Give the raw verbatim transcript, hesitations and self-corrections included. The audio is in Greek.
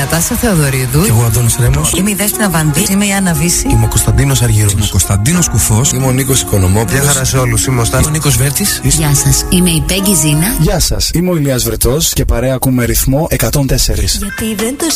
Νατάσα Θεοδωρίδου. Και εγώ Αντώνης Ρέμος. Είμαι η Δέσποινα Βανδύ. Είμαι η Άννα Βύση. Είμαι ο Κωνσταντίνος Αργύρος. Είμαι ο Κωνσταντίνος Κουφός. Είμαι ο Νίκος Οικονομόπουλος. Γεια χαρά σε όλους. Είμαι ο Στάνης. Είμαι ο Νίκος Βέρτης. Γεια σας. Είμαι η Πέγγι Ζήνα. Γεια σας. Είμαι ο Ηλίας Βρετός και παρέα ακούμε ρυθμό εκατόν τέσσερα. Γιατί δεν το